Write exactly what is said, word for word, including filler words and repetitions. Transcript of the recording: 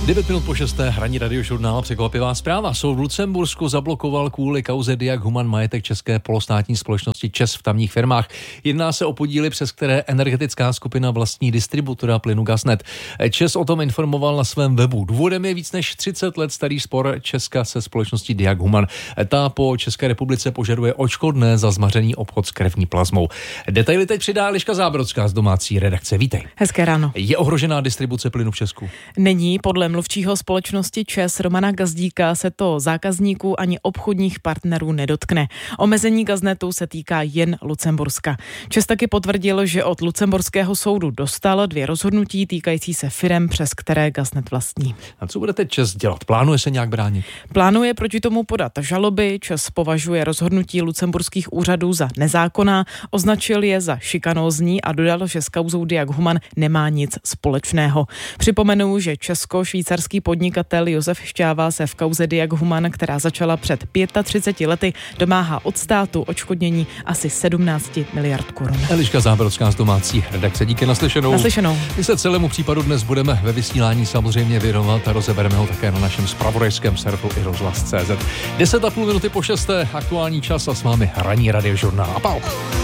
devět minut po šesté, hraní radiožurnál, překvapivá zpráva. Soud v Lucembursku zablokoval kvůli kauze Diag Human majetek české polostátní společnosti ČEZ v tamních firmách. Jedná se o podíly, přes které energetická skupina vlastní distributora plynu Gasnet. ČEZ o tom informoval na svém webu. Důvodem je víc než třicet let starý spor Česka se společností Diag Human. Ta po České republice požaduje odškodné za zmařený obchod s krevní plazmou. Detaily teď přidá Eliška Zábrodská z domácí redakce. Vítej. Hezké ráno. Je ohrožená distribuce plynu v Česku? Není. Podle mluvčího společnosti ČEZ Romana Gazdíka se to zákazníků ani obchodních partnerů nedotkne. Omezení Gasnetu se týká jen Lucemburska. ČEZ taky potvrdil, že od lucemburského soudu dostal dvě rozhodnutí týkající se firem, přes které Gasnet vlastní. A co budete ČEZ dělat? Plánuje se nějak bránit? Plánuje proti tomu podat žaloby. ČEZ považuje rozhodnutí lucemburských úřadů za nezákonná, označil je za šikanózní a dodal, že s kauzou Diag Human nemá nic společného. Připomenu, že česko-švýcarský podnikatel Josef Šťáva se v kauze Diag Human, která začala před třiceti pěti lety, domáhá od státu odškodnění asi sedmnáct miliard korun. Eliška Zábrodská z domácí redakce. Díky, naslyšenou. Naslyšenou. My se celému případu dnes budeme ve vysílání samozřejmě věnovat a rozebereme ho také na našem zpravodajském serveru i rozhlas tečka cé zet. deset a půl minuty po šesté, aktuální čas a s vámi hraní radiožurnál. A pau.